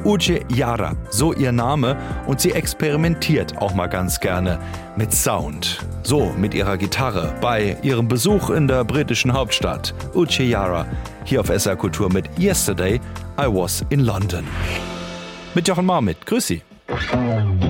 Uche Yara, so ihr Name, und sie experimentiert auch mal ganz gerne mit Sound. So mit ihrer Gitarre bei ihrem Besuch in der britischen Hauptstadt. Uche Yara, hier auf SR Kultur mit Yesterday I Was in London. Mit Jochen Marmit, grüß Sie.